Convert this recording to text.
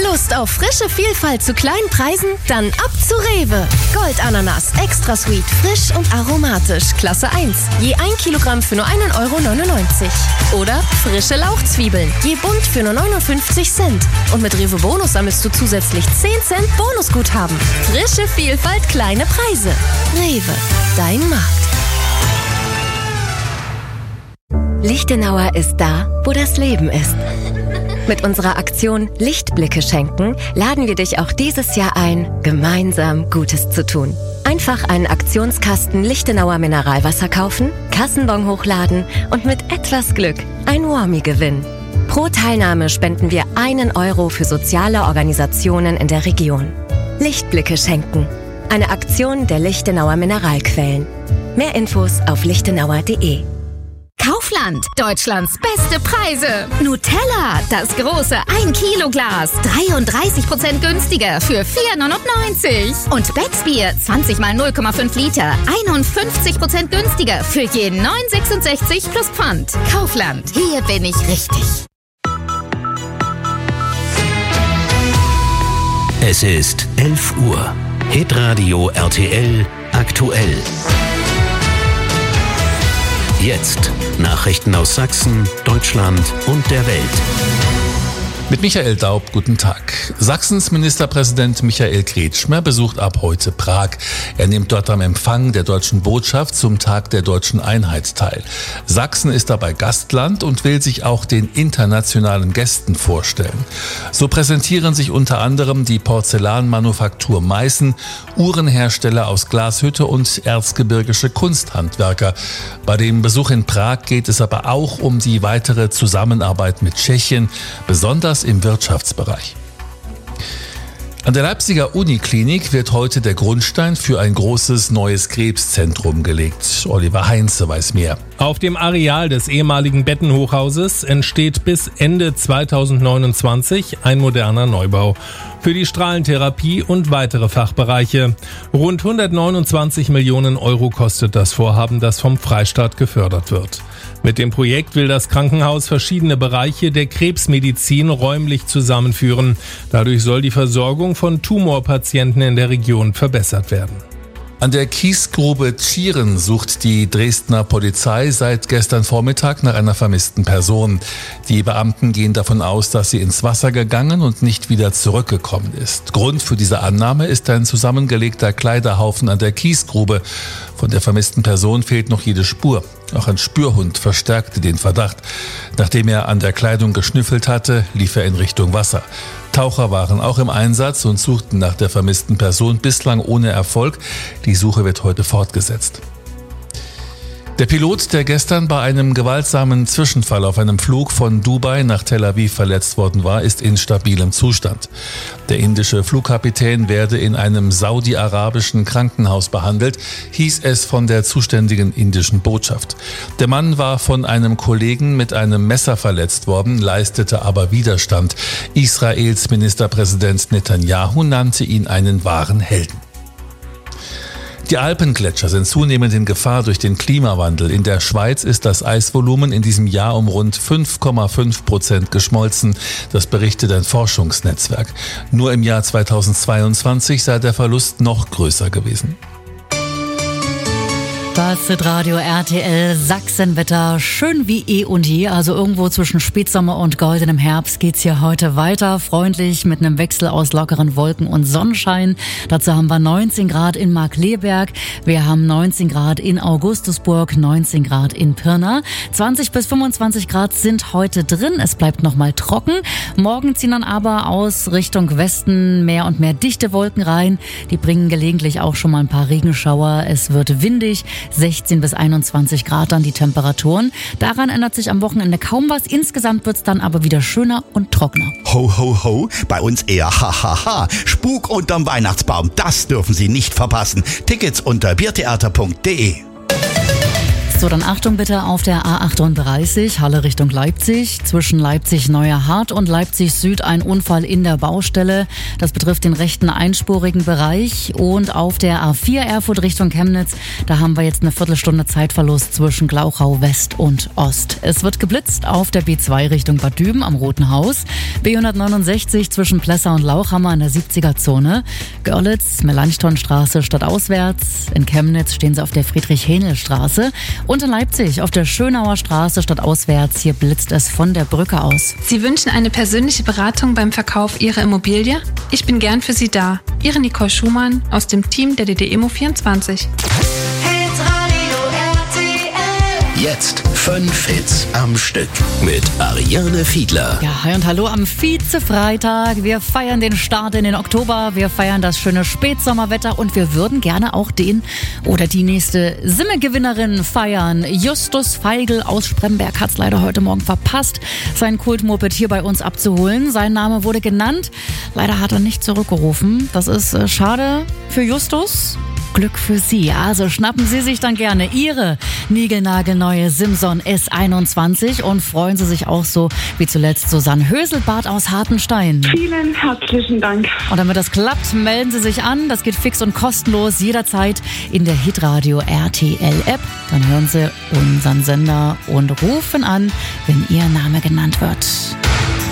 Lust auf frische Vielfalt zu kleinen Preisen? Dann ab zu Rewe. Goldananas, extra sweet, frisch und aromatisch, Klasse 1. Je 1 Kilogramm für nur 1,99 €. Oder frische Lauchzwiebeln, je bunt für nur 59 Cent. Und mit Rewe Bonus sammelst du zusätzlich 10 Cent Bonusguthaben. Frische Vielfalt, kleine Preise. Rewe, dein Markt. Lichtenauer ist da, wo das Leben ist. Mit unserer Aktion Lichtblicke schenken laden wir dich auch dieses Jahr ein, gemeinsam Gutes zu tun. Einfach einen Aktionskasten Lichtenauer Mineralwasser kaufen, Kassenbon hochladen und mit etwas Glück ein Warmie gewinnen. Pro Teilnahme spenden wir 1 € für soziale Organisationen in der Region. Lichtblicke schenken. Eine Aktion der Lichtenauer Mineralquellen. Mehr Infos auf lichtenauer.de. Kaufland, Deutschlands beste Preise. Nutella, das große 1-Kilo-Glas, 33% günstiger für 4,99 €. Und Becksbier, 20 mal 0,5 Liter, 51% günstiger für je 9,66 plus Pfand. Kaufland, hier bin ich richtig. Es ist 11 Uhr. Hitradio RTL aktuell. Jetzt Nachrichten aus Sachsen, Deutschland und der Welt. Mit Michael Daub, guten Tag. Sachsens Ministerpräsident Michael Kretschmer besucht ab heute Prag. Er nimmt dort am Empfang der deutschen Botschaft zum Tag der deutschen Einheit teil. Sachsen ist dabei Gastland und will sich auch den internationalen Gästen vorstellen. So präsentieren sich unter anderem die Porzellanmanufaktur Meißen, Uhrenhersteller aus Glashütte und erzgebirgische Kunsthandwerker. Bei dem Besuch in Prag geht es aber auch um die weitere Zusammenarbeit mit Tschechien, besonders im Wirtschaftsbereich. An der Leipziger Uniklinik wird heute der Grundstein für ein großes neues Krebszentrum gelegt. Oliver Heinze weiß mehr. Auf dem Areal des ehemaligen Bettenhochhauses entsteht bis Ende 2029 ein moderner Neubau für die Strahlentherapie und weitere Fachbereiche. Rund 129 Millionen € kostet das Vorhaben, das vom Freistaat gefördert wird. Mit dem Projekt will das Krankenhaus verschiedene Bereiche der Krebsmedizin räumlich zusammenführen. Dadurch soll die Versorgung von Tumorpatienten in der Region verbessert werden. An der Kiesgrube Tschirn sucht die Dresdner Polizei seit gestern Vormittag nach einer vermissten Person. Die Beamten gehen davon aus, dass sie ins Wasser gegangen und nicht wieder zurückgekommen ist. Grund für diese Annahme ist ein zusammengelegter Kleiderhaufen an der Kiesgrube. Von der vermissten Person fehlt noch jede Spur. Auch ein Spürhund verstärkte den Verdacht. Nachdem er an der Kleidung geschnüffelt hatte, lief er in Richtung Wasser. Taucher waren auch im Einsatz und suchten nach der vermissten Person, bislang ohne Erfolg. Die Suche wird heute fortgesetzt. Der Pilot, der gestern bei einem gewaltsamen Zwischenfall auf einem Flug von Dubai nach Tel Aviv verletzt worden war, ist in stabilem Zustand. Der indische Flugkapitän werde in einem saudi-arabischen Krankenhaus behandelt, hieß es von der zuständigen indischen Botschaft. Der Mann war von einem Kollegen mit einem Messer verletzt worden, leistete aber Widerstand. Israels Ministerpräsident Netanyahu nannte ihn einen wahren Helden. Die Alpengletscher sind zunehmend in Gefahr durch den Klimawandel. In der Schweiz ist das Eisvolumen in diesem Jahr um rund 5,5% geschmolzen. Das berichtet ein Forschungsnetzwerk. Nur im Jahr 2022 sei der Verlust noch größer gewesen. Das Hitradio RTL Sachsenwetter, schön wie eh und je, also irgendwo zwischen Spätsommer und goldenem Herbst geht's hier heute weiter, freundlich mit einem Wechsel aus lockeren Wolken und Sonnenschein. Dazu haben wir 19 Grad in Markkleeberg, wir haben 19 Grad in Augustusburg, 19 Grad in Pirna, 20 bis 25 Grad sind heute drin, es bleibt nochmal trocken. Morgen ziehen dann aber aus Richtung Westen mehr und mehr dichte Wolken rein, die bringen gelegentlich auch schon mal ein paar Regenschauer, es wird windig, 16 bis 21 Grad dann die Temperaturen. Daran ändert sich am Wochenende kaum was. Insgesamt wird's dann aber wieder schöner und trockener. Ho, ho, ho. Bei uns eher hahaha. Spuk unterm Weihnachtsbaum. Das dürfen Sie nicht verpassen. Tickets unter biertheater.de. So, dann Achtung bitte auf der A38, Halle Richtung Leipzig. Zwischen Leipzig-Neuerhardt und Leipzig Süd ein Unfall in der Baustelle. Das betrifft den rechten einspurigen Bereich. Und auf der A4 Erfurt Richtung Chemnitz, da haben wir jetzt eine Viertelstunde Zeitverlust zwischen Glauchau West und Ost. Es wird geblitzt auf der B2 Richtung Bad Düben am Roten Haus. B169 zwischen Plessa und Lauchhammer in der 70er-Zone. Görlitz, Melanchthonstraße stadtauswärts. In Chemnitz stehen sie auf der Friedrich-Hähnel-Straße. Und in Leipzig auf der Schönauer Straße stadtauswärts. Hier blitzt es von der Brücke aus. Sie wünschen eine persönliche Beratung beim Verkauf Ihrer Immobilie? Ich bin gern für Sie da. Ihre Nicole Schumann aus dem Team der DDEMO24. Jetzt 5 Hits am Stück mit Ariane Fiedler. Ja, hi und hallo am Vize-Freitag. Wir feiern den Start in den Oktober, wir feiern das schöne Spätsommerwetter und wir würden gerne auch den oder die nächste Simme-Gewinnerin feiern. Justus Feigl aus Spremberg hat es leider heute Morgen verpasst, sein Kultmoped hier bei uns abzuholen. Sein Name wurde genannt, leider hat er nicht zurückgerufen. Das ist schade für Justus. Glück für Sie. Also schnappen Sie sich dann gerne Ihre niegelnagelneue Simson S21 und freuen Sie sich auch so wie zuletzt Susanne Höselbart aus Hartenstein. Vielen herzlichen Dank. Und damit das klappt, melden Sie sich an. Das geht fix und kostenlos jederzeit in der Hitradio RTL App. Dann hören Sie unseren Sender und rufen an, wenn Ihr Name genannt wird.